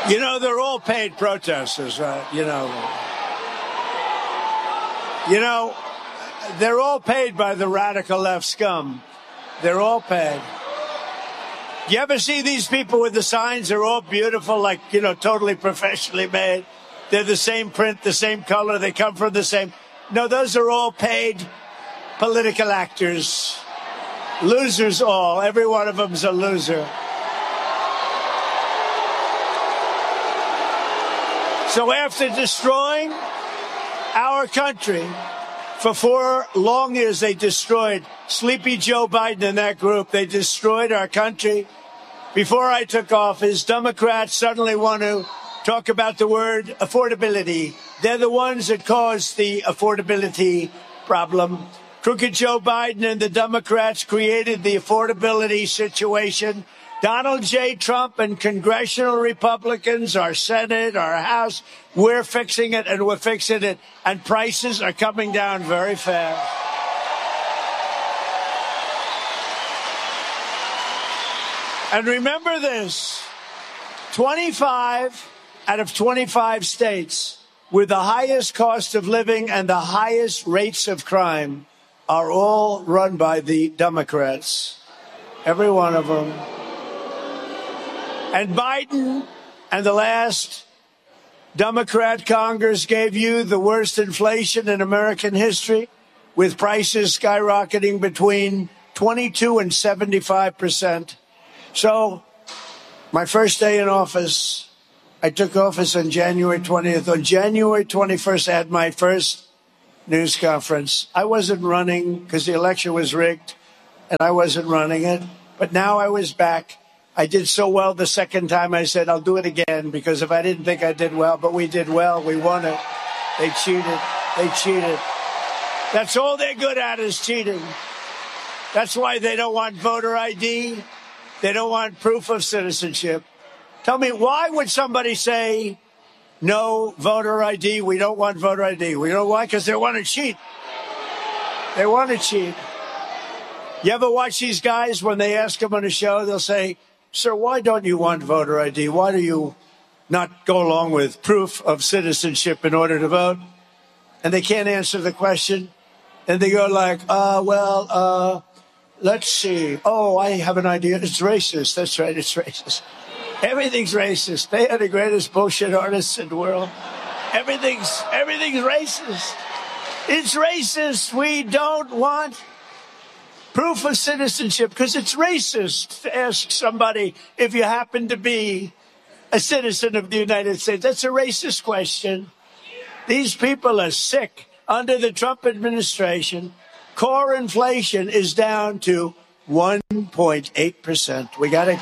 You know, they're all paid protesters, right? They're all paid by the radical left scum. They're all paid. You ever see these people with the signs? They're all beautiful, like, totally professionally made. They're the same print, the same color. They come from the same. No, those are all paid political actors. Losers all. Every one of them's a loser. So after destroying our country, for 4 long years, they destroyed Sleepy Joe Biden and that group. They destroyed our country. Before I took office, Democrats suddenly want to talk about the word affordability. They're the ones that caused the affordability problem. Crooked Joe Biden and the Democrats created the affordability situation. Donald J. Trump and congressional Republicans, our Senate, our House, we're fixing it and we're fixing it. And prices are coming down very fast. And remember this, 25 out of 25 states with the highest cost of living and the highest rates of crime are all run by the Democrats. Every one of them. And Biden and the last Democrat Congress gave you the worst inflation in American history, with prices skyrocketing between 22 and 75%. So my first day in office, I took office on January 20th. On January 21st, I had my first news conference. I wasn't running because the election was rigged, and I wasn't running it. But now I was back. I did so well the second time, I said, I'll do it again, because if I didn't think I did well, but we did well, we won it. They cheated. They cheated. That's all they're good at is cheating. That's why they don't want voter ID. They don't want proof of citizenship. Tell me, why would somebody say, no voter ID, we don't want voter ID? You know why? Because they want to cheat. They want to cheat. You ever watch these guys when they ask them on a show, they'll say, sir, why don't you want voter ID? Why do you not go along with proof of citizenship in order to vote? And they can't answer the question. And they go like, let's see. Oh, I have an idea. It's racist. That's right. It's racist. Everything's racist. They are the greatest bullshit artists in the world. Everything's racist. It's racist. We don't want proof of citizenship because it's racist to ask somebody if you happen to be a citizen of the United States. That's a racist question. These people are sick. Under the Trump administration, core inflation is down to 1.8%. We got it.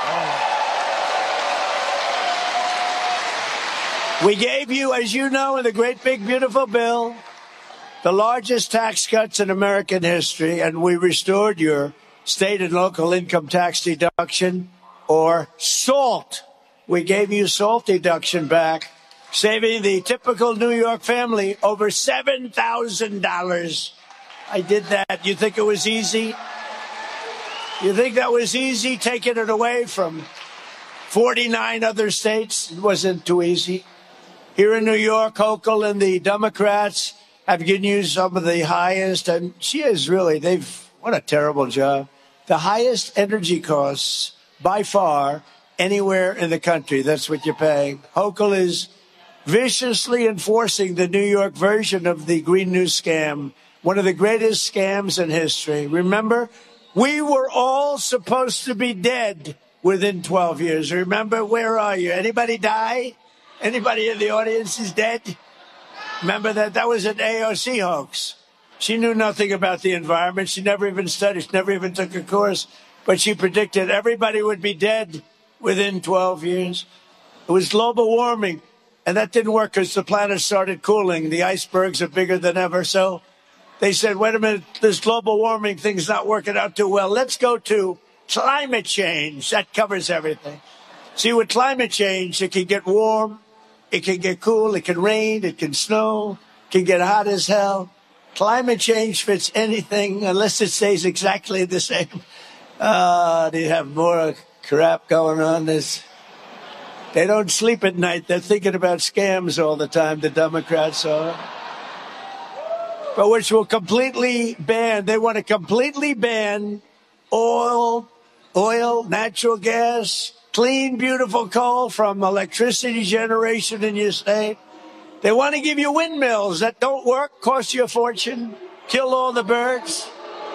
We gave you, as you know, in the great big beautiful bill, the largest tax cuts in American history, and we restored your state and local income tax deduction, or SALT. We gave you SALT deduction back, saving the typical New York family over $7,000. I did that. You think it was easy? You think that was easy, taking it away from 49 other states? It wasn't too easy. Here in New York, Hochul and the Democrats have given you some of the highest, and she is really, what a terrible job. The highest energy costs by far anywhere in the country. That's what you're paying. Hochul is viciously enforcing the New York version of the Green New scam, one of the greatest scams in history. Remember, we were all supposed to be dead within 12 years. Remember, where are you? Anybody die? Anybody in the audience is dead? Remember that? That was an AOC hoax. She knew nothing about the environment. She never even studied. She never even took a course. But she predicted everybody would be dead within 12 years. It was global warming. And that didn't work because the planet started cooling. The icebergs are bigger than ever. So they said, wait a minute, this global warming thing's not working out too well. Let's go to climate change. That covers everything. See, with climate change, it can get warm. It can get cool, it can rain, it can snow, it can get hot as hell. Climate change fits anything unless it stays exactly the same. Do you have more crap going on? They don't sleep at night. They're thinking about scams all the time, the Democrats are. But which will completely ban, they want to completely ban oil, natural gas, clean, beautiful coal from electricity generation in your state. They want to give you windmills that don't work, cost you a fortune, kill all the birds.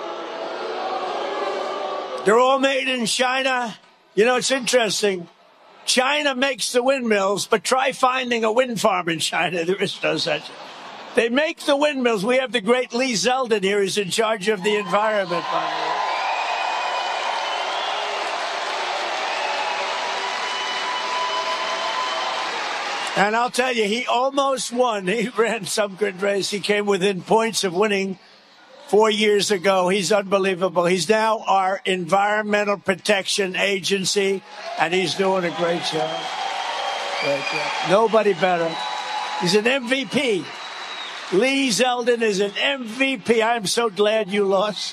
They're all made in China. You know, it's interesting. China makes the windmills, but try finding a wind farm in China. There is no such. They make the windmills. We have the great Lee Zeldin here. He's in charge of the environment. And I'll tell you, he almost won. He ran some good race. He came within points of winning 4 years ago. He's unbelievable. He's now our Environmental Protection Agency, and he's doing a great job. Great job. Nobody better. He's an MVP. Lee Zeldin is an MVP. I'm so glad you lost.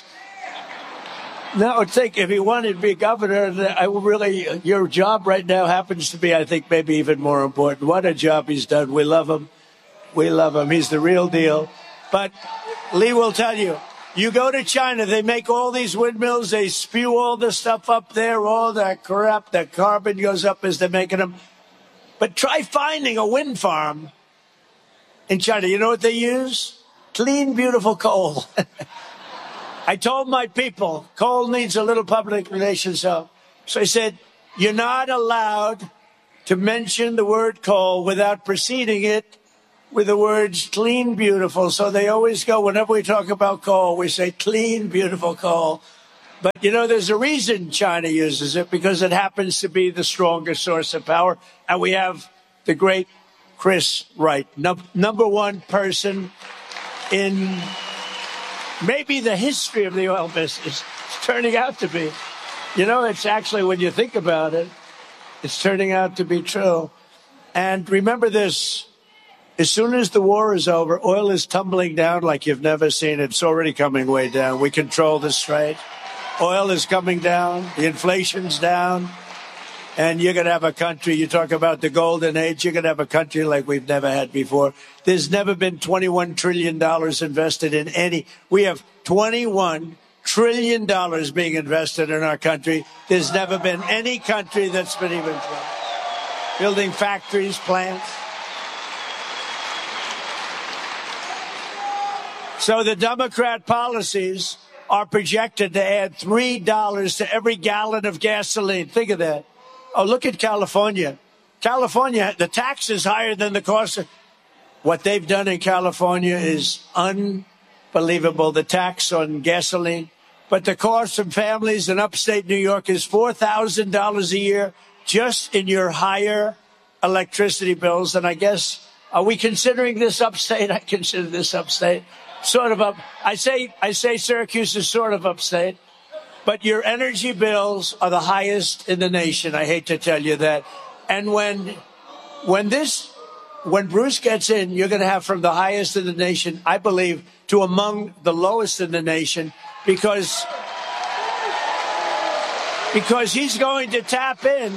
No, think if he wanted to be governor, I really, your job right now happens to be, I think, maybe even more important. What a job he's done. We love him. We love him. He's the real deal. But Lee will tell you, you go to China, they make all these windmills, they spew all the stuff up there, all that crap, that carbon goes up as they're making them. But try finding a wind farm in China. You know what they use? Clean, beautiful coal. I told my people, coal needs a little public relations help. So I said, you're not allowed to mention the word coal without preceding it with the words clean, beautiful. So they always go, whenever we talk about coal, we say clean, beautiful coal. But, you know, there's a reason China uses it, because it happens to be the strongest source of power. And we have the great Chris Wright, number one person in maybe the history of the oil business. It's turning out to be. You know, it's actually, when you think about it, it's turning out to be true. And remember this. As soon as the war is over, oil is tumbling down like you've never seen it. It's already coming way down. We control the strait. Oil is coming down. The inflation's down. And you're going to have a country, you talk about the golden age, you're going to have a country like we've never had before. There's never been $21 trillion invested in any. We have $21 trillion being invested in our country. There's never been any country that's been even building factories, plants. So the Democrat policies are projected to add $3 to every gallon of gasoline. Think of that. Oh, look at California. California, the tax is higher than the cost. What they've done in California is unbelievable, the tax on gasoline. But the cost of families in upstate New York is $4,000 a year just in your higher electricity bills. And I guess, are we considering this upstate? I consider this upstate. Sort of up. I say Syracuse is sort of upstate. But your energy bills are the highest in the nation. I hate to tell you that. And when Bruce gets in, you're going to have from the highest in the nation, I believe, to among the lowest in the nation, because he's going to tap in.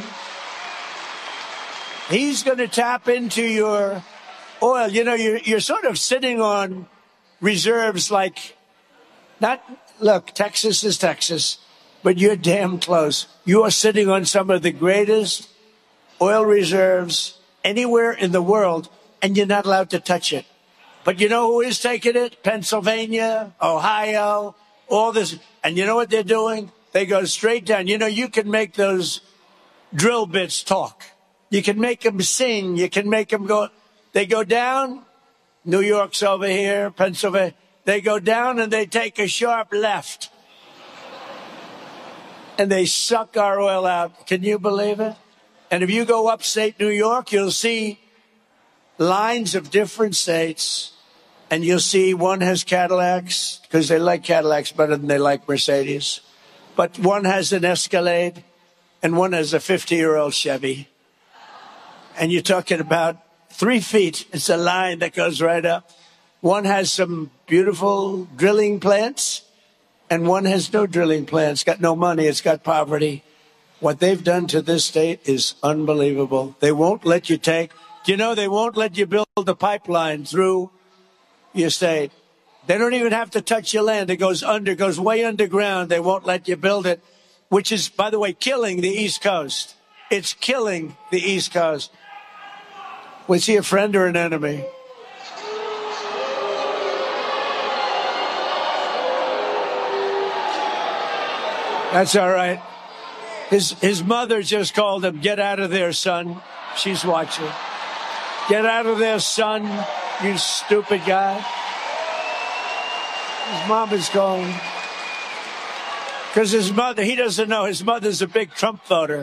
He's going to tap into your oil. You know, you're sort of sitting on reserves like, look, Texas is Texas, but you're damn close. You are sitting on some of the greatest oil reserves anywhere in the world, and you're not allowed to touch it. But you know who is taking it? Pennsylvania, Ohio, all this. And you know what they're doing? They go straight down. You know, you can make those drill bits talk. You can make them sing. You can make them go. They go down. New York's over here, Pennsylvania. They go down and they take a sharp left. And they suck our oil out. Can you believe it? And if you go upstate New York, you'll see lines of different states. And you'll see one has Cadillacs, because they like Cadillacs better than they like Mercedes. But one has an Escalade, and one has a 50-year-old Chevy. And you're talking about 3 feet. It's a line that goes right up. One has some beautiful drilling plants, and one has no drilling plants. Got no money. It's got poverty. What they've done to this state is unbelievable. They won't let you take, you know, they won't let you build a pipeline through your state. They don't even have to touch your land. It goes way underground. They won't let you build it, which is, by the way, killing the East Coast. It's killing the East Coast. Was he a friend or an enemy? That's all right. His mother just called him, "Get out of there, son." She's watching. "Get out of there, son, you stupid guy." His mom is calling. Because his mother, he doesn't know, his mother's a big Trump voter.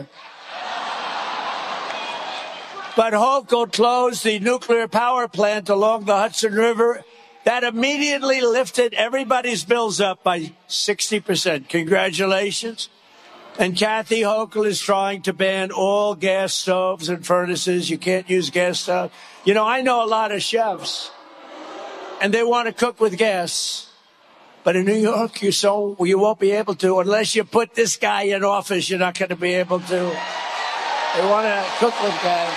But Hochul closed the nuclear power plant along the Hudson River. That immediately lifted everybody's bills up by 60%. Congratulations. And Kathy Hochul is trying to ban all gas stoves and furnaces. You can't use gas stoves. You know, I know a lot of chefs, and they want to cook with gas. But in New York, you won't be able to unless you put this guy in office. You're not going to be able to. They want to cook with gas.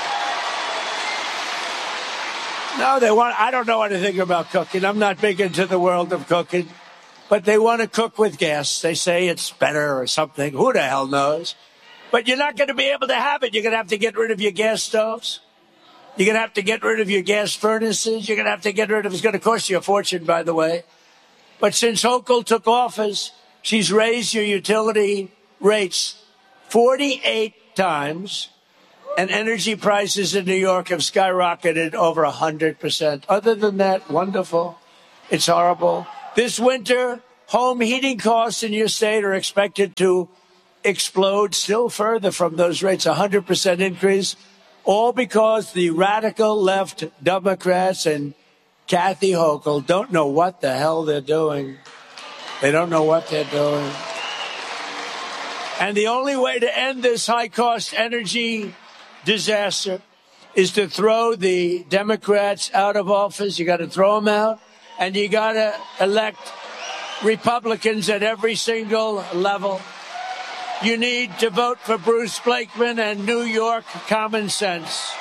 No, I don't know anything about cooking. I'm not big into the world of cooking. But they want to cook with gas. They say it's better or something. Who the hell knows? But you're not going to be able to have it. You're going to have to get rid of your gas stoves. You're going to have to get rid of your gas furnaces. You're going to have to get rid of, it's going to cost you a fortune, by the way. But since Hochul took office, she's raised your utility rates 48 times, and energy prices in New York have skyrocketed over 100%. Other than that, wonderful. It's horrible. This winter, home heating costs in your state are expected to explode still further from those rates, 100% increase, all because the radical left Democrats and Kathy Hochul don't know what the hell they're doing. They don't know what they're doing. And the only way to end this high-cost energy disaster is to throw the Democrats out of office. You got to throw them out, and you got to elect Republicans at every single level. You need to vote for Bruce Blakeman and New York common sense.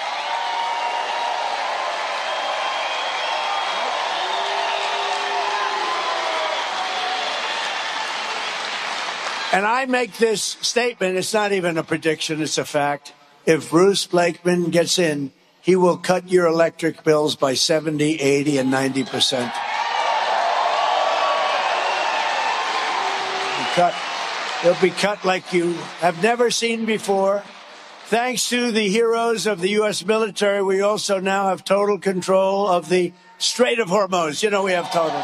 And I make this statement, it's not even a prediction, it's a fact. If Bruce Blakeman gets in, he will cut your electric bills by 70, 80, and 90%. They'll be cut like you have never seen before. Thanks to the heroes of the U.S. military, we also now have total control of the Strait of Hormuz. You know, we have total.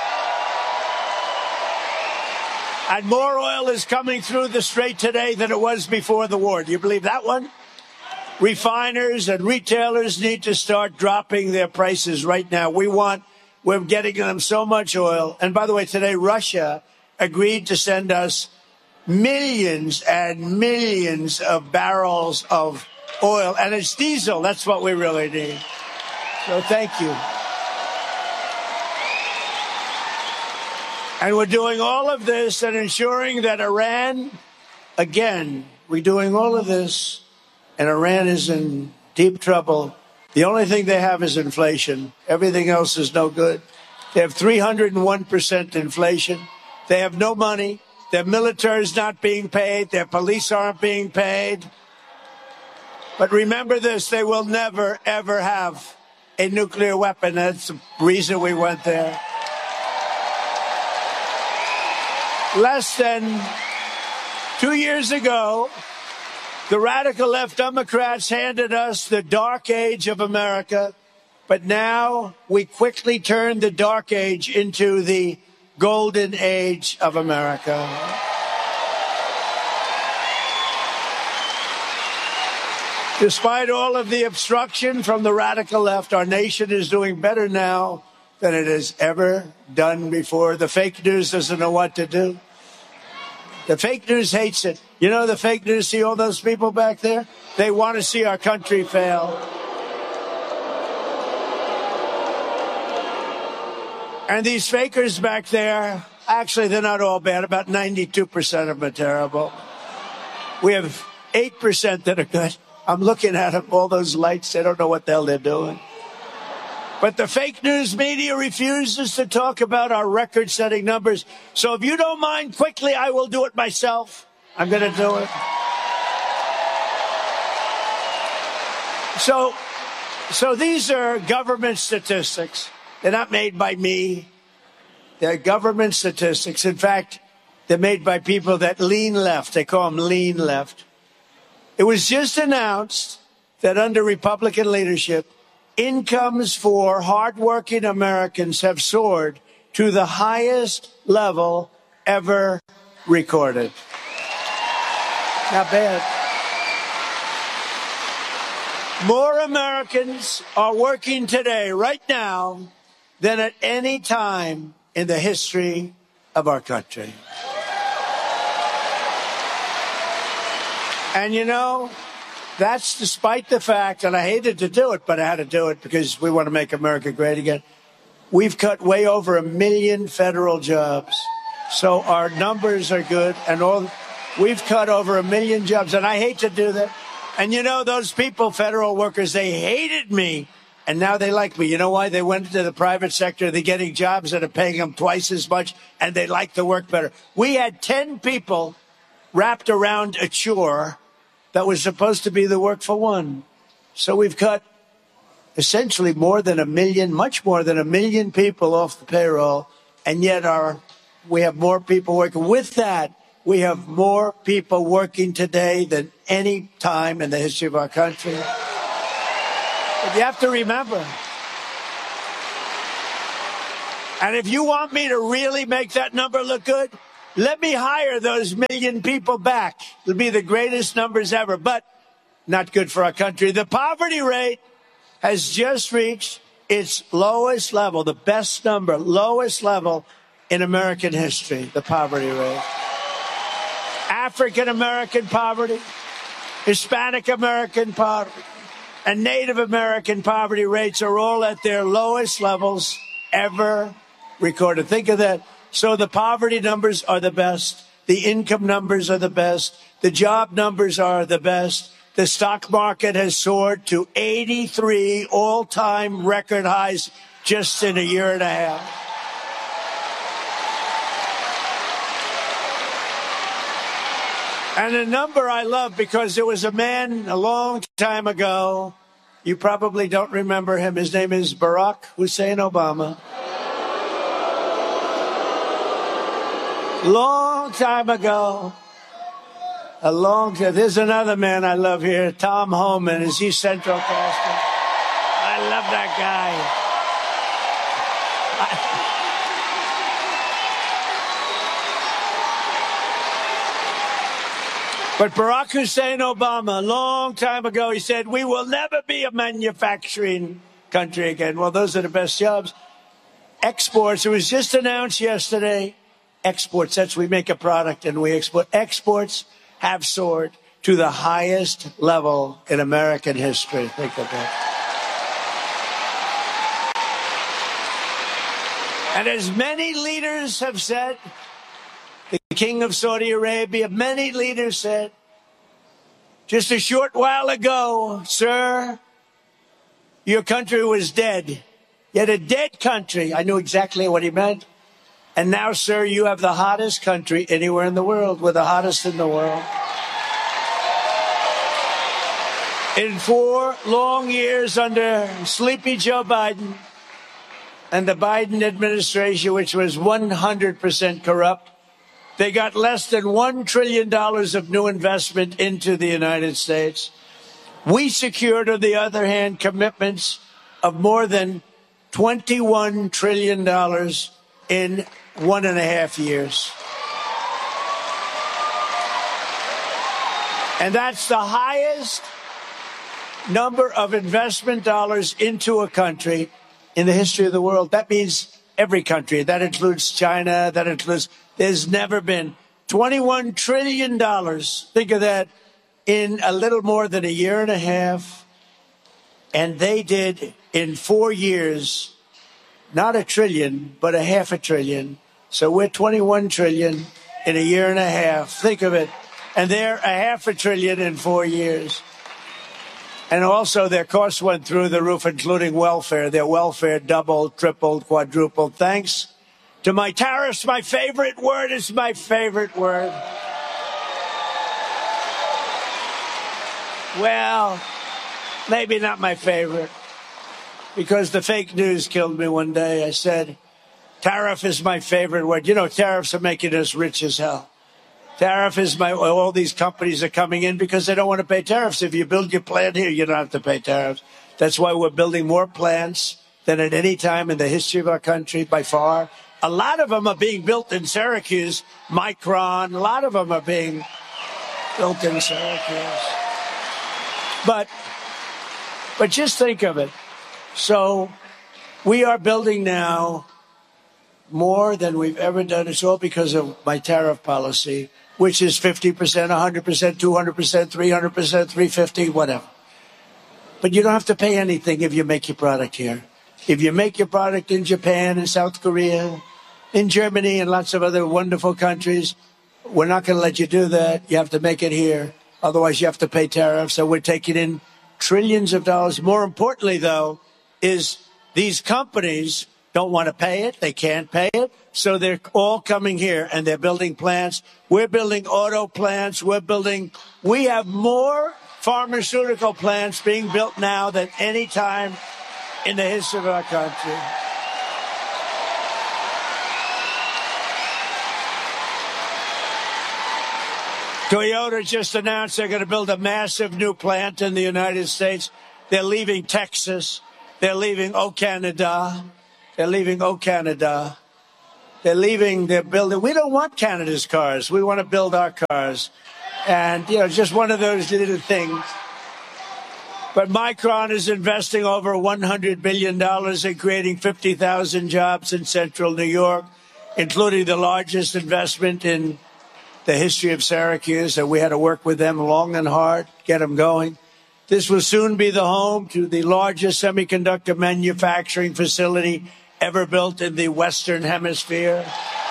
And more oil is coming through the strait today than it was before the war. Do you believe that one? Refiners and retailers need to start dropping their prices right now. We're getting them so much oil. And by the way, today, Russia agreed to send us millions and millions of barrels of oil. And it's diesel. That's what we really need. So thank you. And we're doing all of this and ensuring that Iran, again, we're doing all of this, and Iran is in deep trouble. The only thing they have is inflation. Everything else is no good. They have 301% inflation. They have no money. Their military is not being paid. Their police aren't being paid. But remember this, they will never, ever have a nuclear weapon. That's the reason we went there. Less than 2 years ago, the radical left Democrats handed us the dark age of America, but now we quickly turned the dark age into the golden age of America. Despite all of the obstruction from the radical left, our nation is doing better now than it has ever done before. The fake news doesn't know what to do. The fake news hates it. You know, the fake news, see all those people back there? They want to see our country fail. And these fakers back there, actually, they're not all bad. About 92% of them are terrible. We have 8% that are good. I'm looking at them, all those lights. They don't know what the hell they're doing. But the fake news media refuses to talk about our record-setting numbers. So if you don't mind, quickly, I will do it myself. I'm going to do it. So these are government statistics. They're not made by me. They're government statistics. In fact, they're made by people that lean left. They call them lean left. It was just announced that under Republican leadership, incomes for hardworking Americans have soared to the highest level ever recorded. Not bad. More Americans are working today, right now, than at any time in the history of our country. And you know, that's despite the fact, and I hated to do it, but I had to do it because we want to make America great again. We've cut way over 1 million federal jobs. So our numbers are good, and we've cut over 1 million jobs, and I hate to do that. And you know, those people, federal workers, they hated me, and now they like me. You know why? They went into the private sector. They're getting jobs that are paying them twice as much, and they like the work better. We had 10 people wrapped around a chore that was supposed to be the work for one. So we've cut essentially more than 1 million, much more than 1 million people off the payroll, and yet we have more people working. With that, we have more people working today than any time in the history of our country. But you have to remember, and if you want me to really make that number look good, let me hire those 1 million people back. It'll be the greatest numbers ever, but not good for our country. The poverty rate has just reached its lowest level, the best number, lowest level in American history, the poverty rate. African American poverty, Hispanic American poverty, and Native American poverty rates are all at their lowest levels ever recorded. Think of that. So the poverty numbers are the best. The income numbers are the best. The job numbers are the best. The stock market has soared to 83 all-time record highs just in a year and a half. And a number I love because there was a man a long time ago. You probably don't remember him. His name is Barack Hussein Obama. Long time ago. There's another man I love here, Tom Homan. Is he Central Casting? I love that guy. But Barack Hussein Obama, a long time ago, he said, we will never be a manufacturing country again. Well, those are the best jobs. Exports, it was just announced yesterday. Exports, that's we make a product and we export. Exports have soared to the highest level in American history. Think of that. And as many leaders have said, the King of Saudi Arabia, many leaders said, just a short while ago, sir, your country was dead. Yet a dead country. I knew exactly what he meant. And now, sir, you have the hottest country anywhere in the world. We're the hottest in the world. In 4 long years under sleepy Joe Biden and the Biden administration, which was 100% corrupt, they got less than $1 trillion of new investment into the United States. We secured, on the other hand, commitments of more than $21 trillion in 1.5 years. And that's the highest number of investment dollars into a country in the history of the world. That means every country. That includes China. That includes, there's never been $21 trillion. Think of that, in a little more than 1.5 years. And they did in 4 years, not $1 trillion, but $0.5 trillion. So we're $21 trillion in 1.5 years. Think of it. And they're $500 billion in 4 years. And also their costs went through the roof, including welfare. Their welfare doubled, tripled, quadrupled. Thanks to my tariffs. My favorite word is my favorite word. Well, maybe not my favorite, because the fake news killed me one day. I said, tariff is my favorite word. You know, tariffs are making us rich as hell. Tariff is all these companies are coming in because they don't want to pay tariffs. If you build your plant here, you don't have to pay tariffs. That's why we're building more plants than at any time in the history of our country, by far. A lot of them are being built in Syracuse, Micron. A lot of them are being built in Syracuse. But just think of it. So we are building now more than we've ever done. It's all because of my tariff policy, which is 50%, 100%, 200%, 300%, 350, whatever. But you don't have to pay anything if you make your product here. If you make your product in Japan, in South Korea, in Germany, and lots of other wonderful countries, we're not going to let you do that. You have to make it here. Otherwise, you have to pay tariffs. So we're taking in trillions of dollars. More importantly, though, is these companies don't want to pay it. They can't pay it. So they're all coming here and they're building plants. We're building auto plants. We have more pharmaceutical plants being built now than any time in the history of our country. Toyota just announced they're going to build a massive new plant in the United States. They're leaving Texas. They're leaving Canada. They're building. We don't want Canada's cars. We want to build our cars. And, just one of those little things. But Micron is investing over $100 billion in creating 50,000 jobs in central New York, including the largest investment in the history of Syracuse. And we had to work with them long and hard, get them going. This will soon be the home to the largest semiconductor manufacturing facility ever built in the Western Hemisphere.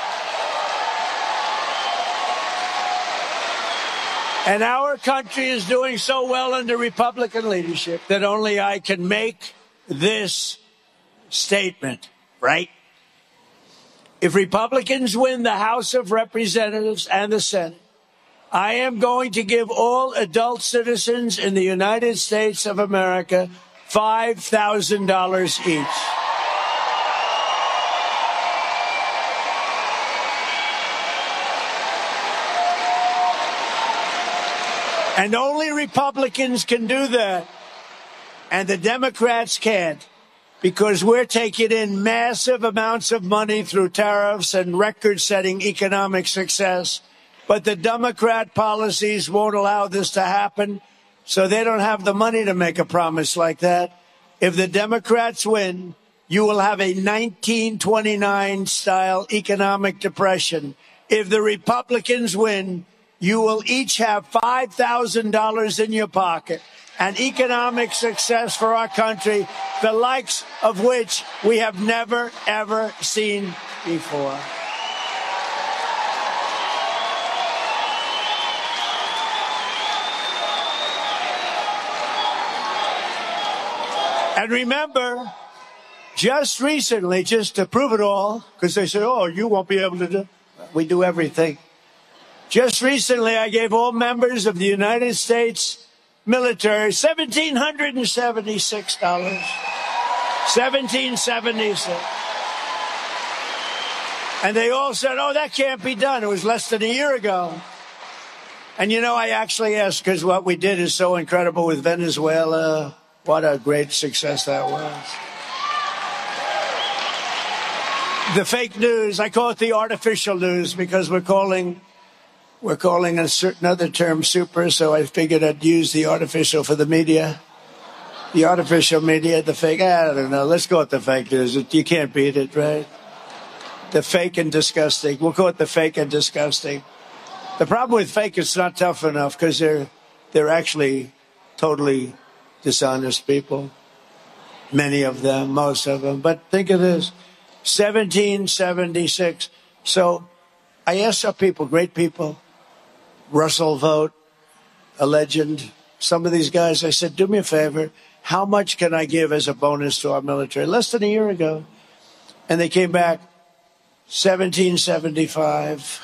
And our country is doing so well under Republican leadership that only I can make this statement, right? If Republicans win the House of Representatives and the Senate, I am going to give all adult citizens in the United States of America $5,000 each. And only Republicans can do that. And the Democrats can't, because we're taking in massive amounts of money through tariffs and record-setting economic success. But the Democrat policies won't allow this to happen, so they don't have the money to make a promise like that. If the Democrats win, you will have a 1929-style economic depression. If the Republicans win, you will each have $5,000 in your pocket, an economic success for our country, the likes of which we have never, ever seen before. And remember, just recently, just to prove it all, because they say, oh, you won't be able to do it. We do everything. Just recently, I gave all members of the United States military $1,776. $1,776. And they all said, oh, that can't be done. It was less than a year ago. And, I actually asked, because what we did is so incredible with Venezuela. What a great success that was. The fake news, I call it the artificial news, because we're calling a certain other term super, so I figured I'd use the artificial for the media. The artificial media, the fake, I don't know. Let's go with the fake news. You can't beat it, right? The fake and disgusting. We'll call it the fake and disgusting. The problem with fake, it's not tough enough, because they're actually totally dishonest people. Many of them, most of them. But think of this, 1776. So I asked some people, great people, Russell Vogt, a legend. Some of these guys, I said, do me a favor. How much can I give as a bonus to our military? Less than a year ago. And they came back, $1,775,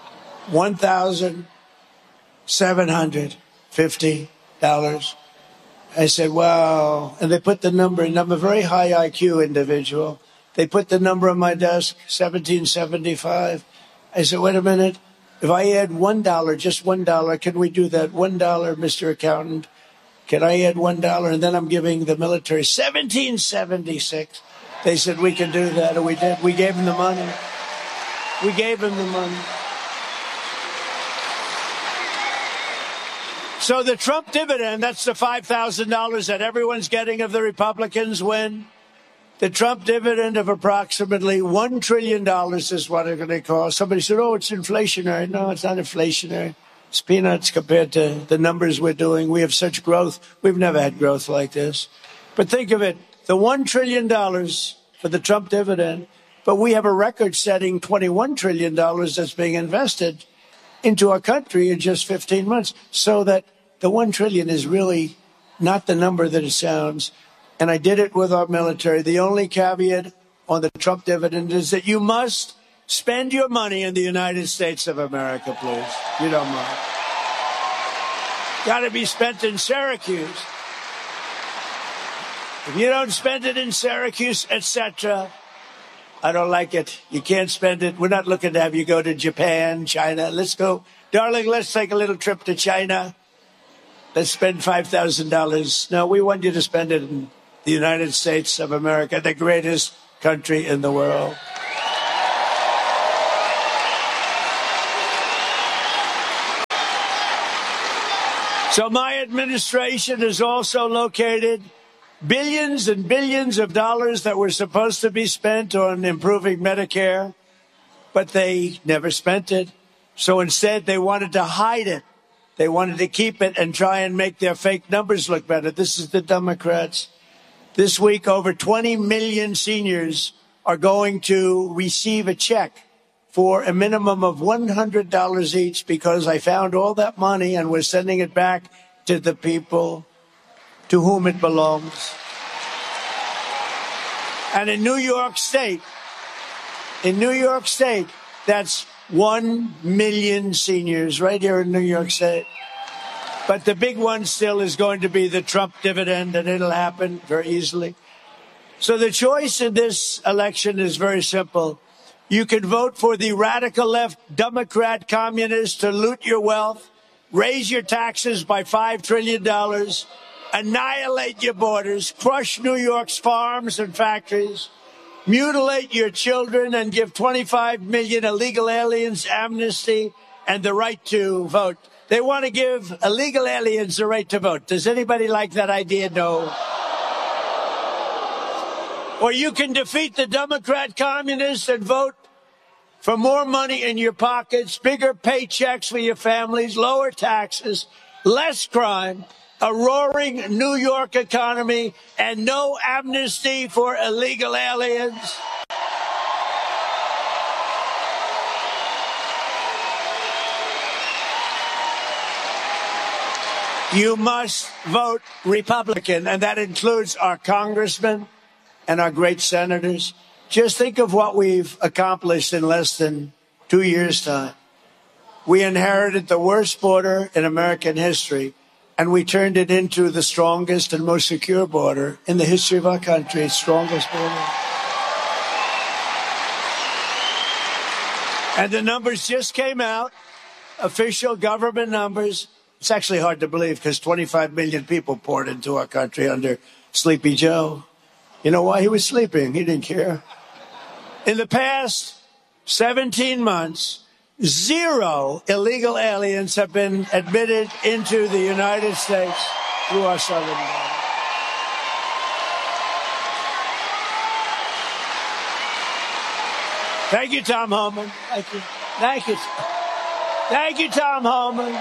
$1,750. I said, wow. And they put the number, and I'm a very high IQ individual. They put the number on my desk, $1,775. I said, wait a minute. If I add $1, just $1, can we do that? $1, Mr. Accountant. Can I add $1? And then I'm giving the military $1,776. They said, we can do that. And we did. We gave them the money. We gave them the money. So the Trump dividend, that's the $5,000 that everyone's getting if the Republicans win. The Trump dividend of approximately $1 trillion is what it's going to cost. Somebody said, oh, it's inflationary. No, it's not inflationary. It's peanuts compared to the numbers we're doing. We have such growth. We've never had growth like this. But think of it, the $1 trillion for the Trump dividend, but we have a record-setting $21 trillion that's being invested into our country in just 15 months. So that the $1 trillion is really not the number that it sounds. And I did it with our military. The only caveat on the Trump dividend is that you must spend your money in the United States of America, please. You don't mind. Got to be spent in Syracuse. If you don't spend it in Syracuse, etc., I don't like it. You can't spend it. We're not looking to have you go to Japan, China. Let's go. Darling, let's take a little trip to China. Let's spend $5,000. No, we want you to spend it in the United States of America, the greatest country in the world. So my administration has also located billions and billions of dollars that were supposed to be spent on improving Medicare, but they never spent it. So instead, they wanted to hide it. They wanted to keep it and try and make their fake numbers look better. This is the Democrats. This week, over 20 million seniors are going to receive a check for a minimum of $100 each because I found all that money and we're sending it back to the people to whom it belongs. And in New York State, that's 1 million seniors right here in New York State. But the big one still is going to be the Trump dividend, and it'll happen very easily. So the choice in this election is very simple. You can vote for the radical left Democrat communists to loot your wealth, raise your taxes by $5 trillion, annihilate your borders, crush New York's farms and factories, mutilate your children, and give 25 million illegal aliens amnesty and the right to vote. They want to give illegal aliens the right to vote. Does anybody like that idea? No. Or you can defeat the Democrat communists and vote for more money in your pockets, bigger paychecks for your families, lower taxes, less crime, a roaring New York economy, and no amnesty for illegal aliens. You must vote Republican, and that includes our congressmen and our great senators. Just think of what we've accomplished in less than 2 years' time. We inherited the worst border in American history, and we turned it into the strongest and most secure border in the history of our country, its strongest border. And the numbers just came out, official government numbers. It's actually hard to believe because 25 million people poured into our country under Sleepy Joe. You know why? He was sleeping. He didn't care. In the past 17 months, 0 illegal aliens have been admitted into the United States through our southern border. Thank you, Tom Homan. Thank you. Thank you. Thank you, Tom Homan.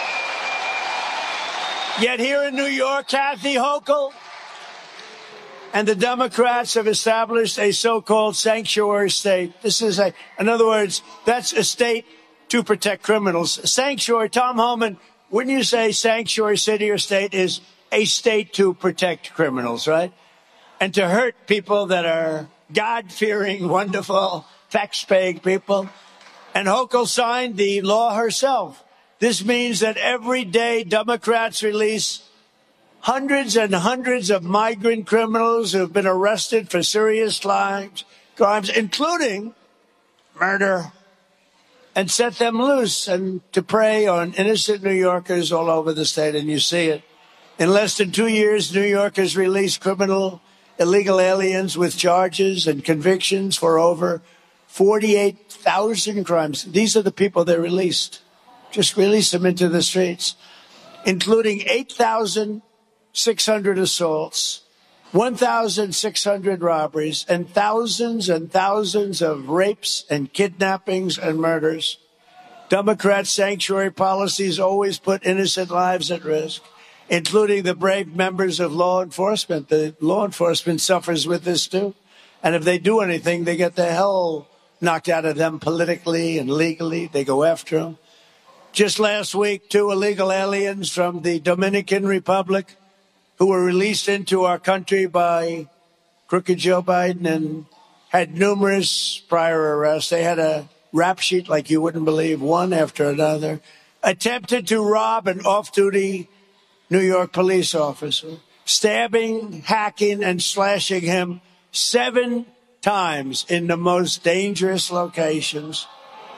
Yet here in New York, Kathy Hochul And the Democrats have established a so-called sanctuary state. In other words, that's a state to protect criminals. Sanctuary, Tom Homan, wouldn't you say sanctuary city or state is a state to protect criminals, right? And to hurt people that are God-fearing, wonderful, tax-paying people. And Hochul signed the law herself. This means that every day Democrats release hundreds and hundreds of migrant criminals who have been arrested for serious crimes, including murder, and set them loose and to prey on innocent New Yorkers all over the state. And you see it. In less than 2 years, New York has released illegal aliens with charges and convictions for over 48,000 crimes. These are the people they released. Just release them into the streets, including 8,600 assaults, 1,600 robberies, and thousands of rapes and kidnappings and murders. Democrat sanctuary policies always put innocent lives at risk, including the brave members of law enforcement. The law enforcement suffers with this, too. And if they do anything, they get the hell knocked out of them politically and legally. They go after them. Just last week, 2 illegal aliens from the Dominican Republic who were released into our country by crooked Joe Biden and had numerous prior arrests. They had a rap sheet like you wouldn't believe, one after another. Attempted to rob an off-duty New York police officer, stabbing, hacking, and slashing him 7 times in the most dangerous locations.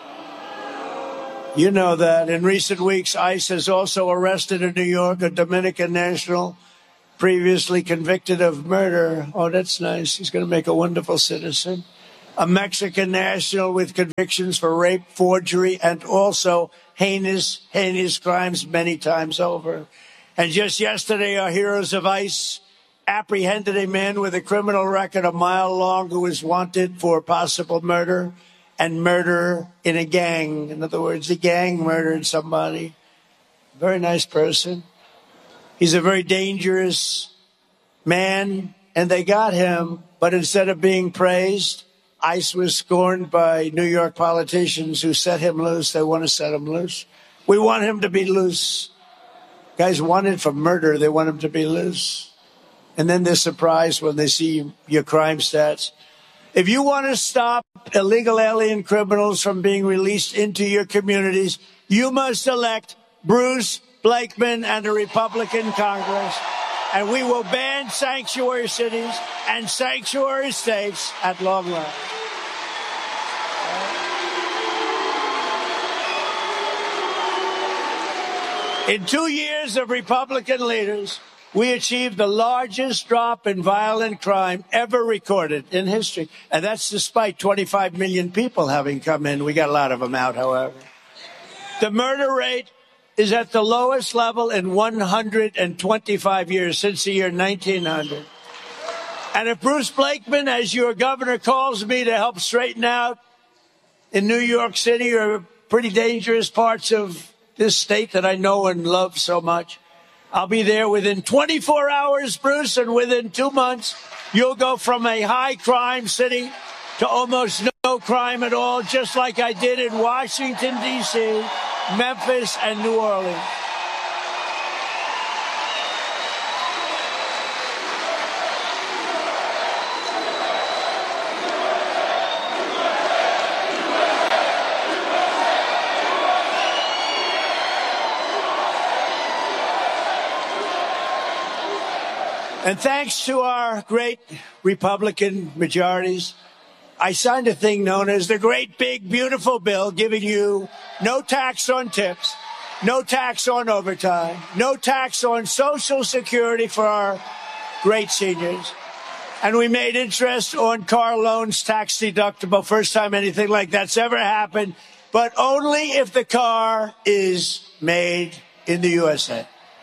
You know that. In recent weeks, ICE has also arrested in New York a Dominican national previously convicted of murder. Oh, that's nice. He's going to make a wonderful citizen. A Mexican national with convictions for rape, forgery, and also heinous crimes many times over. And just yesterday, our heroes of ICE apprehended a man with a criminal record a mile long who was wanted for possible murder and murder in a gang. In other words, the gang murdered somebody. Very nice person. He's a very dangerous man, and they got him. But instead of being praised, ICE was scorned by New York politicians who set him loose. They want to set him loose. We want him to be loose. Guys wanted for murder. They want him to be loose. And then they're surprised when they see your crime stats. If you want to stop illegal alien criminals from being released into your communities, you must elect Bruce Blakeman and a Republican Congress, and we will ban sanctuary cities and sanctuary states at long run. In 2 years of Republican leaders, we achieved the largest drop in violent crime ever recorded in history. And that's despite 25 million people having come in. We got a lot of them out, however. The murder rate is at the lowest level in 125 years, since the year 1900. And if Bruce Blakeman, as your governor, calls me to help straighten out in New York City or pretty dangerous parts of this state that I know and love so much, I'll be there within 24 hours, Bruce, and within 2 months, you'll go from a high crime city to almost no crime at all, just like I did in Washington, D.C., Memphis, and New Orleans. And thanks to our great Republican majorities, I signed a thing known as the Great Big Beautiful Bill, giving you no tax on tips, no tax on overtime, no tax on Social Security for our great seniors. And we made interest on car loans tax deductible, first time anything like that's ever happened, but only if the car is made in the USA.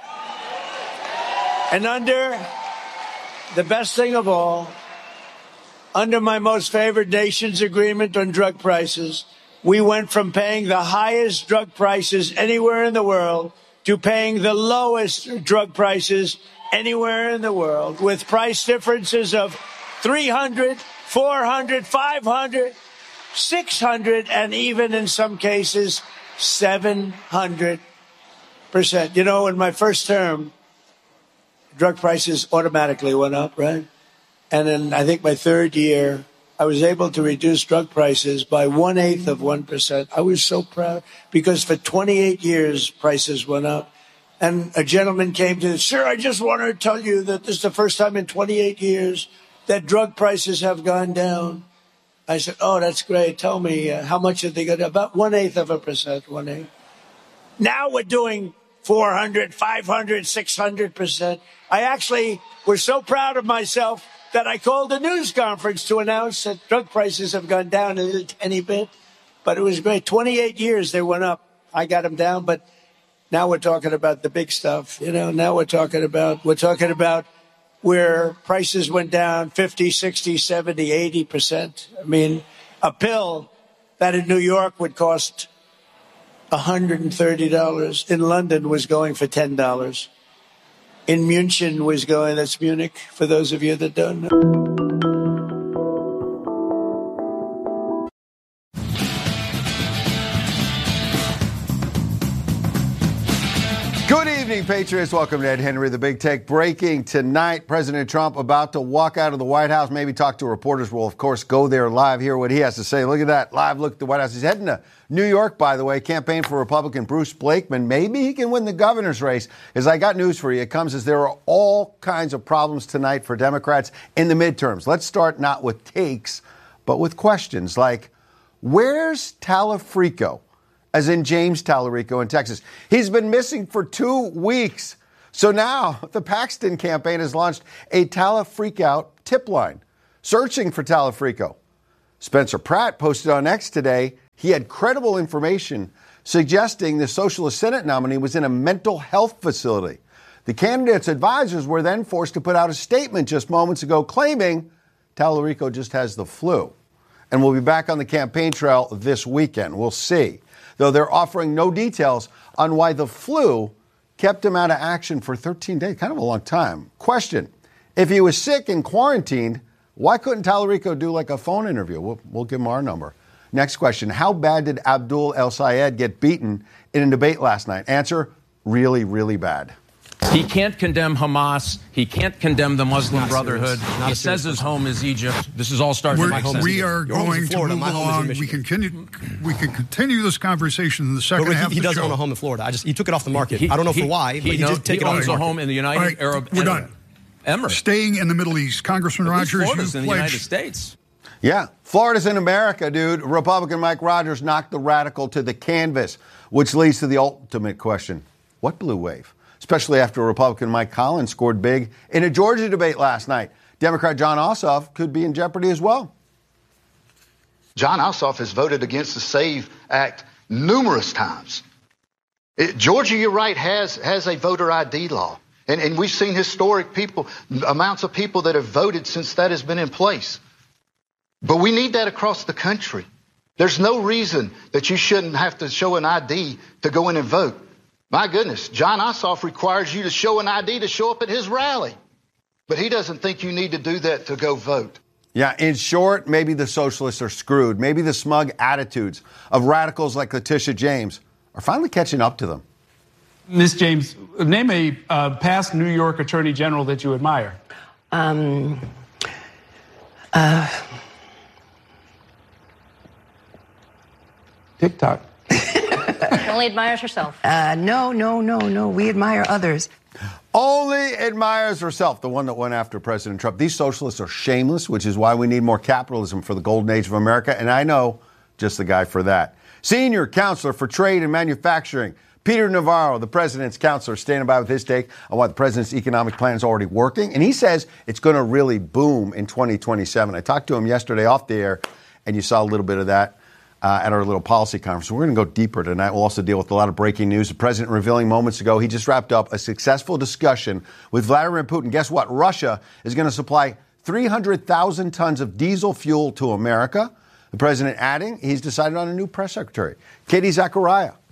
And under the best thing of all, under my most favored nations agreement on drug prices, we went from paying the highest drug prices anywhere in the world to paying the lowest drug prices anywhere in the world, with price differences of 300, 400, 500, 600, and even in some cases, 700%. You know, in my first term, drug prices automatically went up, right? And in, I think, my third year, I was able to reduce drug prices by 1/8 of 1%. I was so proud because for 28 years, prices went up. And a gentleman came to me, sir, I just want to tell you that this is the first time in 28 years that drug prices have gone down. I said, oh, that's great. Tell me, how much did they go down? About 1/8 of 1%, 1/8. Now we're doing 400, 500, 600%. I actually was so proud of myself that I called a news conference to announce that drug prices have gone down a tiny bit. But it was great. 28 years they went up. I got them down, but now we're talking about the big stuff. You know, now we're talking about where prices went down 50, 60, 70, 80%. I mean, a pill that in New York would cost $130 in London was going for $10. In München was going, that's Munich, for those of you that don't know. Good evening, Patriots. Welcome to Ed Henry, the Big Take. Breaking tonight, President Trump about to walk out of the White House, maybe talk to reporters. We'll, of course, go there live, hear what he has to say. Look at that, live look at the White House. He's heading to New York, by the way, campaign for Republican Bruce Blakeman. Maybe he can win the governor's race, because I got news for you. It comes as there are all kinds of problems tonight for Democrats in the midterms. Let's start not with takes, but with questions like, where's Tallarico? As in James Tallarico in Texas. He's been missing for 2 weeks. So now the Paxton campaign has launched a Tallafreakout tip line, searching for Tallarico. Spencer Pratt posted on X today he had credible information suggesting the Socialist Senate nominee was in a mental health facility. The candidate's advisors were then forced to put out a statement just moments ago claiming Tallarico just has the flu. And we'll be back on the campaign trail this weekend. We'll see. Though they're offering no details on why the flu kept him out of action for 13 days, kind of a long time. Question, if he was sick and quarantined, why couldn't Tallarico do like a phone interview? We'll give him our number. Next question, how bad did Abdul El Sayed get beaten in a debate last night? Answer, really, really bad. He can't condemn Hamas. He can't condemn the Muslim Brotherhood. He says his home is Egypt. This is all starting to make sense. We are going to move along. We can continue this conversation in the second half of the show. He does own a home in Florida. He took it off the market. I don't know for why, but he did take it off the market. He owns a home in the United Arab Emirates. We're done. Staying in the Middle East. Congressman Rogers, Florida's in the United States. Yeah, Florida's in America, dude. Republican Mike Rogers knocked the radical to the canvas, which leads to the ultimate question. What blue wave? Especially after Republican Mike Collins scored big in a Georgia debate last night. Democrat Jon Ossoff could be in jeopardy as well. Jon Ossoff has voted against the SAVE Act numerous times. Georgia, you're right, has a voter ID law. And we've seen historic people, amounts of people that have voted since that has been in place. But we need that across the country. There's no reason that you shouldn't have to show an ID to go in and vote. My goodness, Jon Ossoff requires you to show an ID to show up at his rally. But he doesn't think you need to do that to go vote. Yeah, in short, maybe the socialists are screwed. Maybe the smug attitudes of radicals like Letitia James are finally catching up to them. Ms. James, name a past New York Attorney General that you admire. TikTok. Only admires herself. No. We admire others. Only admires herself, the one that went after President Trump. These socialists are shameless, which is why we need more capitalism for the golden age of America. And I know just the guy for that. Senior Counselor for Trade and Manufacturing, Peter Navarro, the president's counselor, standing by with his take on why the president's economic plan is already working. And he says it's going to really boom in 2027. I talked to him yesterday off the air, and you saw a little bit of that at our little policy conference. We're going to go deeper tonight. We'll also deal with a lot of breaking news. The president revealing moments ago he just wrapped up a successful discussion with Vladimir Putin. Guess what? Russia is going to supply 300,000 tons of diesel fuel to America. The president adding he's decided on a new press secretary. Katie Zachariah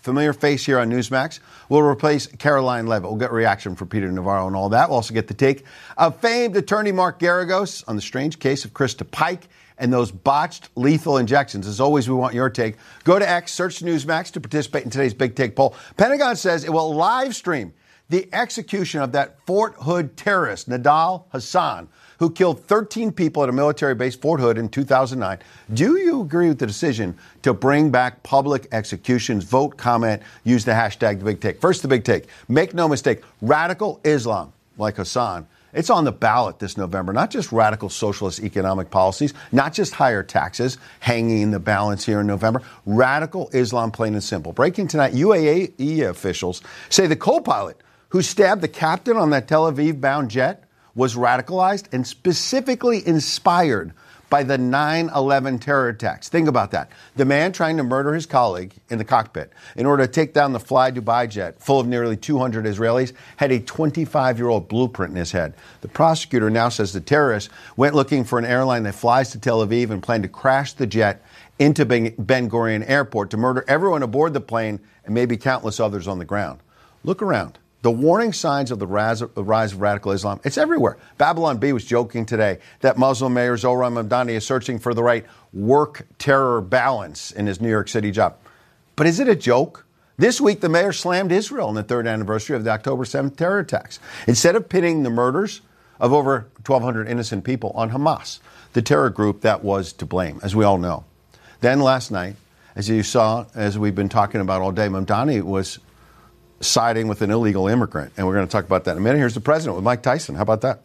familiar face here on Newsmax, will replace Caroline Leavitt. We'll get a reaction from Peter Navarro and all that. We'll also get the take of famed attorney Mark Geragos on the strange case of Krista Pike and those botched lethal injections. As always, we want your take. Go to X, search Newsmax to participate in today's Big Take poll. Pentagon says it will live stream the execution of that Fort Hood terrorist, Nidal Hasan, who killed 13 people at a military base, Fort Hood, in 2009. Do you agree with the decision to bring back public executions? Vote, comment, use the hashtag The Big Take. First, The Big Take. Make no mistake, radical Islam, like Hasan, it's on the ballot this November. Not just radical socialist economic policies, not just higher taxes hanging in the balance here in November. Radical Islam, plain and simple. Breaking tonight, UAE officials say the co-pilot who stabbed the captain on that Tel Aviv-bound jet was radicalized and specifically inspired by the 9/11 terror attacks. Think about that. The man trying to murder his colleague in the cockpit in order to take down the Fly Dubai jet full of nearly 200 Israelis had a 25-year-old blueprint in his head. The prosecutor now says the terrorist went looking for an airline that flies to Tel Aviv and planned to crash the jet into Ben Gurion Airport to murder everyone aboard the plane and maybe countless others on the ground. Look around. The warning signs of the rise of radical Islam, it's everywhere. Babylon Bee was joking today that Muslim Mayor Zohran Mamdani is searching for the right work-terror balance in his New York City job. But is it a joke? This week, the mayor slammed Israel on the third anniversary of the October 7th terror attacks. Instead of pinning the murders of over 1,200 innocent people on Hamas, the terror group that was to blame, as we all know. Then last night, as you saw, as we've been talking about all day, Mamdani was siding with an illegal immigrant. And we're going to talk about that in a minute. Here's the president with Mike Tyson. How about that?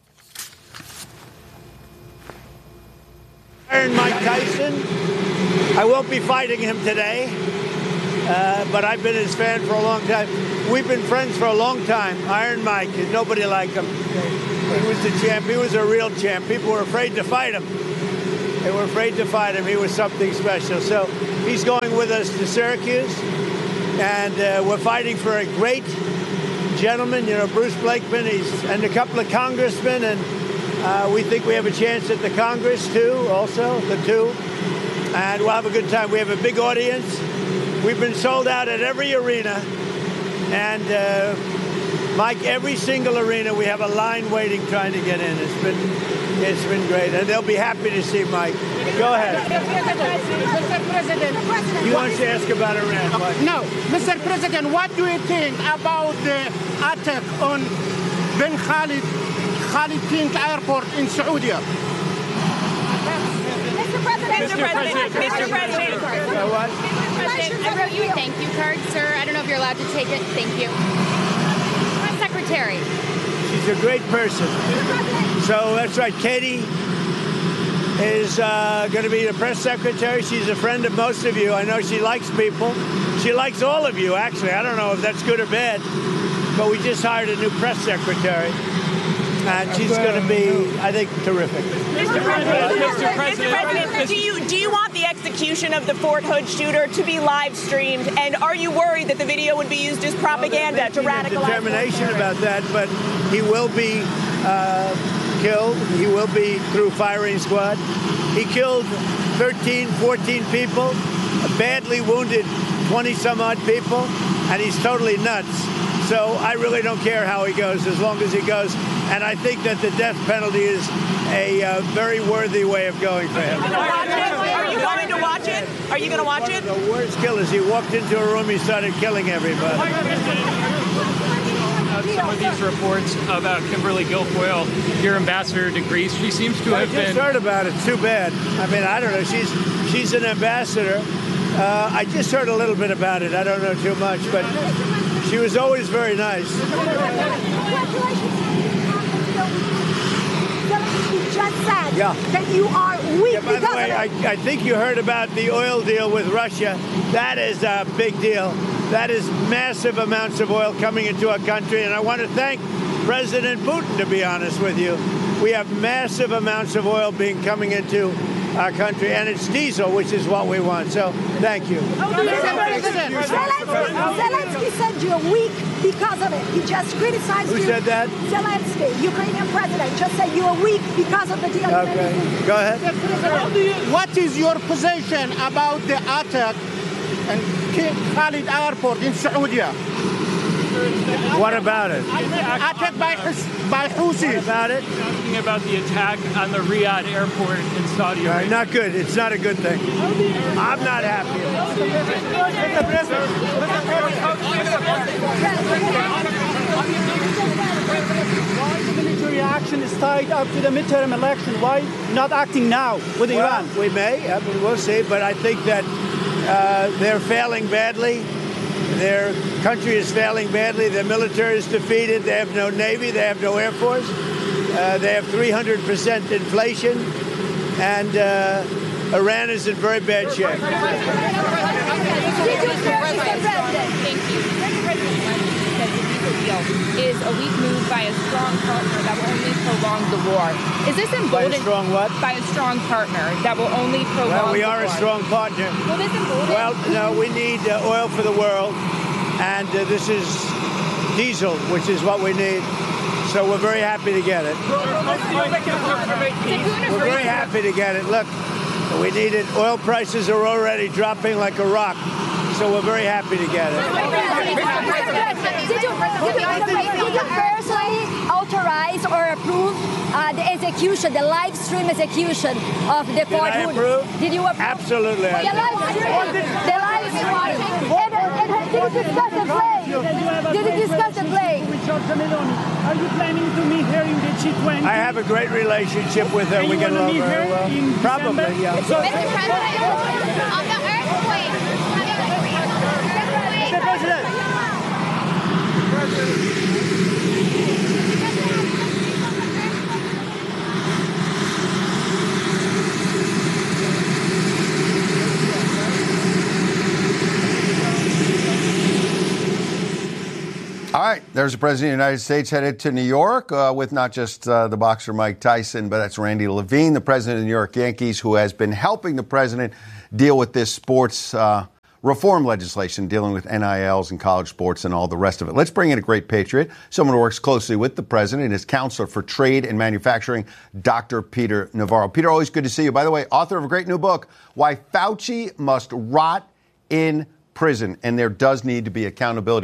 Iron Mike Tyson. I won't be fighting him today, but I've been his fan for a long time. We've been friends for a long time. Iron Mike, nobody like him. He was the champ. He was a real champ. People were afraid to fight him. They were afraid to fight him. He was something special. So he's going with us to Syracuse. And we're fighting for a great gentleman, Bruce Blakeman, and a couple of congressmen, and we think we have a chance at the Congress, too, also, the two. And we'll have a good time. We have a big audience. We've been sold out at every arena. And, Mike, every single arena, we have a line waiting trying to get in. It's been great. And they'll be happy to see Mike. Go ahead. Mr. President. You want to ask about Iran? No. Mr. President, what do you think about the attack on Ben Khalid King Airport in Saudi? Mr. President. What? I wrote you a thank you card, sir. I don't know if you're allowed to take it. Thank you. My secretary. She's a great person. So that's right. Katie is going to be the press secretary. She's a friend of most of you. I know she likes people. She likes all of you, actually. I don't know if that's good or bad, but we just hired a new press secretary. And she's going to be, I think, terrific. Mr. President, do you want the execution of the Fort Hood shooter to be live streamed? And are you worried that the video would be used as propaganda to radicalize? Determination about that, but he will be killed. He will be through firing squad. He killed 13, 14 people, badly wounded 20-some-odd people, and he's totally nuts. So I really don't care how he goes, as long as he goes. And I think that the death penalty is a very worthy way of going for him. Are you going to watch it? Are you going to watch it? The worst kill is he walked into a room, he started killing everybody. Some of these reports about Kimberly Guilfoyle, your ambassador to Greece, she seems to have been... I just heard about it. Too bad. I mean, I don't know. She's an ambassador. I just heard a little bit about it. I don't know too much, but she was always very nice. Just said that you are weak by the way, I think you heard about the oil deal with Russia. That is a big deal. That is massive amounts of oil coming into our country. And I want to thank President Putin, to be honest with you. We have massive amounts of oil coming into our country, and it's diesel, which is what we want. So, thank you. Zelensky said you're weak because of it. He just criticized you. Who said that? Zelensky, Ukrainian president, just said you're weak because of the deal. Okay, go ahead. What is your position about the attack and King Khalid Airport in Saudi. What about it? Attacked by Houthis. What about it? Talking about the attack on the Riyadh airport in Saudi Arabia. Not good. It's not a good thing. I'm not happy. Why the military action is tied up to the midterm election? Why not acting now with Iran? We may. I mean, we'll see. But I think that they're failing badly. Their country is failing badly. Their military is defeated. They have no Navy. They have no Air Force. They have 300% inflation. And Iran is in very bad shape. Is a weak move by a strong partner that will only prolong the war. Is this emboldened? By a strong what? By a strong partner that will only prolong the war. Well, we are a strong partner. Will this embolden? Well, no, we need oil for the world, and this is diesel, which is what we need. So we're very happy to get it. We're very happy to get it. Look, we need it. Oil prices are already dropping like a rock. So we're very happy to get it. Did you personally authorize or approve the execution, the live stream execution of the Fort Hood? Did I approve? Did you approve? Absolutely. The live stream. Did you discuss the play? Did you discuss the play? Are you planning to meet her in the G20? I have a great relationship with her. We get along very well. Probably, yeah. Mr. President, on the earthquake. Mr. President. All right, there's the President of the United States headed to New York with not just the boxer Mike Tyson, but that's Randy Levine, the president of the New York Yankees, who has been helping the president deal with this sports reform legislation dealing with NILs and college sports and all the rest of it. Let's bring in a great patriot, someone who works closely with the president, his counselor for trade and manufacturing, Dr. Peter Navarro. Peter, always good to see you. By the way, author of a great new book, Why Fauci Must Rot in Prison, and there does need to be accountability.